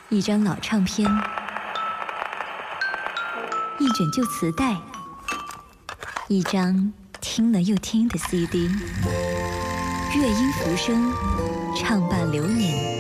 一张老唱片，一卷旧磁带，一张听了又听的 CD， 乐音浮生，唱罢流年。